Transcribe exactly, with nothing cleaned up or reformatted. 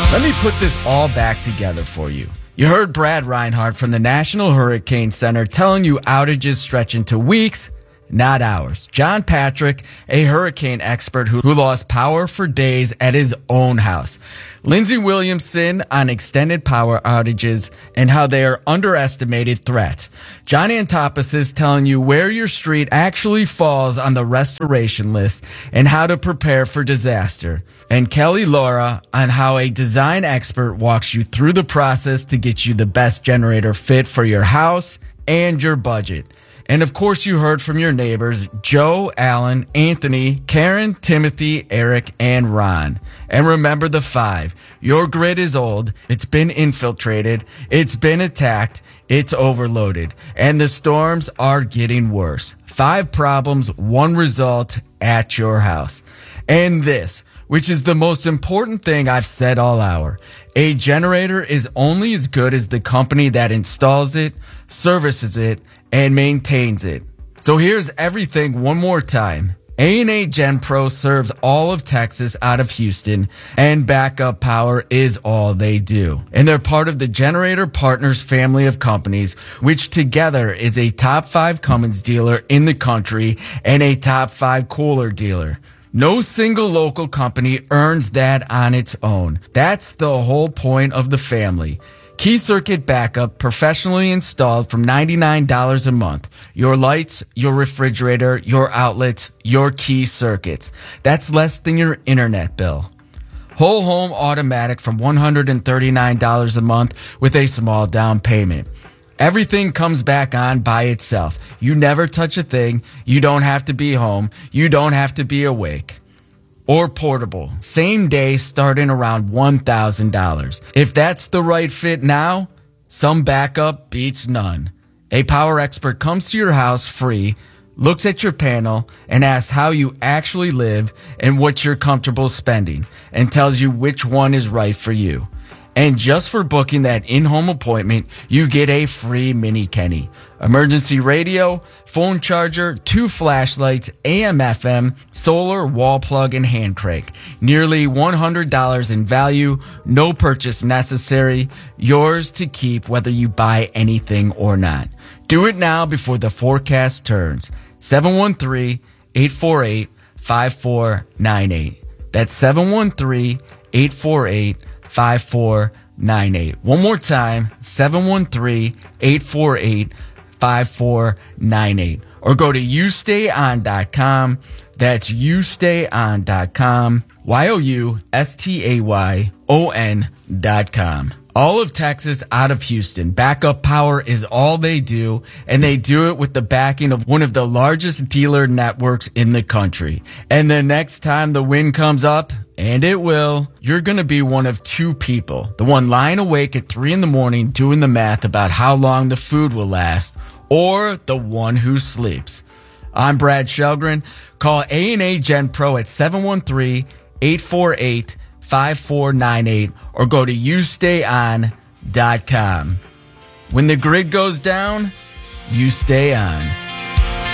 Let me put this all back together for you. You heard Brad Reinhardt from the National Hurricane Center telling you outages stretch into weeks, not hours. John Patrick, a hurricane expert who, who lost power for days at his own house. Lindsey Williamson on extended power outages and how they are underestimated threats. John Antoposis telling you where your street actually falls on the restoration list and how to prepare for disaster. And Kelly Laura on how a design expert walks you through the process to get you the best generator fit for your house and your budget. And of course, you heard from your neighbors, Joe, Alan, Anthony, Karen, Timothy, Eric, and Ron. And remember the five. Your grid is old. It's been infiltrated. It's been attacked. It's overloaded. And the storms are getting worse. Five problems, one result at your house. And this, which is the most important thing I've said all hour. A generator is only as good as the company that installs it, services it, and maintains it. So here's everything one more time. A and A GenPro serves all of Texas out of Houston, and backup power is all they do. And they're part of the Generator Partners family of companies, which together is a top five Cummins dealer in the country and a top five Kohler dealer. No single local company earns that on its own. That's the whole point of the family. Key Circuit Backup, professionally installed from ninety-nine dollars a month. Your lights, your refrigerator, your outlets, your key circuits. That's less than your internet bill. Whole home automatic from one hundred thirty-nine dollars a month with a small down payment. Everything comes back on by itself. You never touch a thing. You don't have to be home. You don't have to be awake. Or portable, same day starting around one thousand dollars. If that's the right fit now, some backup beats none. A power expert comes to your house free, looks at your panel, and asks how you actually live and what you're comfortable spending, and tells you which one is right for you. And just for booking that in-home appointment, you get a free Mini Kenny. Emergency radio, phone charger, two flashlights, A M F M, solar, wall plug, and hand crank. Nearly one hundred dollars in value, no purchase necessary, yours to keep whether you buy anything or not. Do it now before the forecast turns. seven one three, eight four eight, five four nine eight. That's seven one three, eight four eight, five four nine eight. One more time, seven one three, eight four eight, five four nine eight. Or go to you stay on dot com. That's you stay on dot com. Y O U S T A Y O N dot com. All of Texas out of Houston. Backup power is all they do, and they do it with the backing of one of the largest dealer networks in the country. And the next time the wind comes up, and it will, you're going to be one of two people. The one lying awake at three in the morning doing the math about how long the food will last, or the one who sleeps. I'm Brad Shelgren. Call A and A GenPro at seven one three, eight four eight, five four nine eight or go to you stay on dot com. When the grid goes down, you stay on.